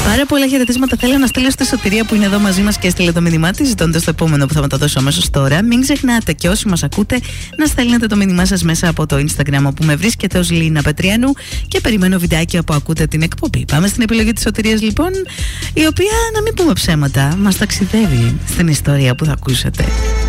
Πάρα πολλά χαιρετίσματα θέλω να στείλω στη Σωτηρία που είναι εδώ μαζί μας και έστειλε το μήνυμά της, ζητώντας το επόμενο που θα μεταδώσω αμέσως τώρα. Μην ξεχνάτε και όσοι μας ακούτε να στέλνετε το μήνυμά σας μέσα από το Instagram όπου με βρίσκεται ως Λίνα Πετριανού και περιμένω βιντεάκια που ακούτε την εκπομπή. Πάμε στην επιλογή της Σωτηρίας λοιπόν, η οποία, να μην πούμε ψέματα, μας ταξιδεύει στην ιστορία που θα ακούσετε.